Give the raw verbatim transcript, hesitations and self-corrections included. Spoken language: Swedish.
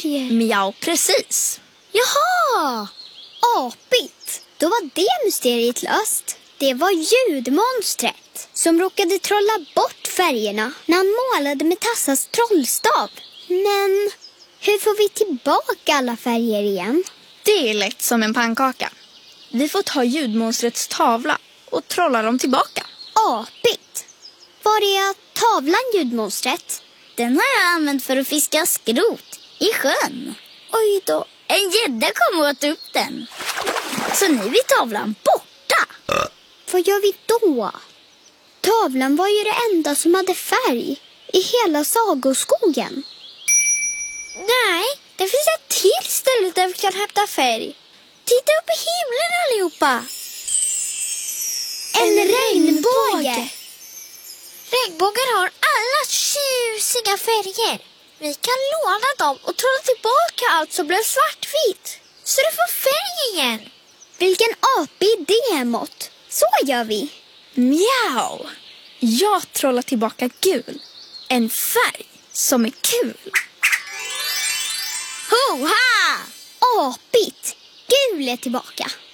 färger. Miau, precis. Jaha! Apigt. Då var det mysteriet löst. Det var ljudmonstret som råkade trolla bort färgerna när han målade med Tassas trollstav. Men hur får vi tillbaka alla färger igen? Det är lätt som en pannkaka. Vi får ta ljudmonstrets tavla och trolla dem tillbaka. Apigt. Var är tavlan, ljudmonstret? Den har jag använt för att fiska skrot i sjön. Oj då. En gädda kom och åt upp den. Så nu är tavlan borta. Vad gör vi då? Tavlan var ju det enda som hade färg i hela sagoskogen. Nej, det finns ett till ställe där vi kan hämta färg. Titta upp i himlen allihopa. En regnbåge. Regnbågar har alla tjusiga färger. Vi kan låna dem och trolla tillbaka allt som blev svartvitt. Så du får färg igen. Vilken apig idé, Mott. Så gör vi. Miau! Jag trollar tillbaka gul. En färg som är kul. Hoha! Apigt. Gul är tillbaka.